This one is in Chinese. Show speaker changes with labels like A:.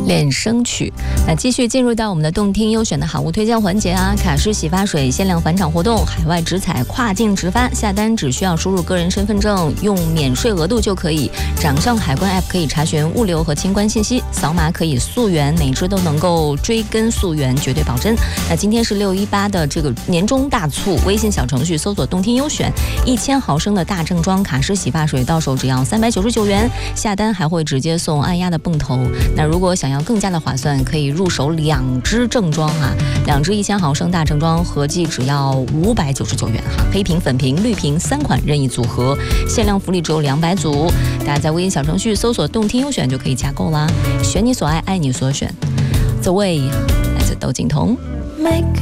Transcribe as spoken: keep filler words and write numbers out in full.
A: 练声曲。那继续进入到我们的动听优选的好物推荐环节啊，卡诗洗发水限量返场活动，海外直采跨境直发，下单只需要输入个人身份证，用免税额度就可以。掌上海关 App 可以查询物流和清关信息，扫码可以溯源，每支都能够追根溯源，绝对保真。那今天是六一八的这个年终大促，微信小程序搜索动听优选，一千毫升的大正装卡诗洗发水到手只要三百九十九元，下单还会直接送按压的泵头。那如果想要更加的划算，可以入手两支正装哈，两支一千毫升大正装合计只要五百九十九元哈，黑瓶、粉瓶、绿瓶三款任意组合，限量福利只有两百组。大家在微信小程序搜索动听优选就可以加购啦，选你所爱，爱你所选。The Way 来自窦靖童。Make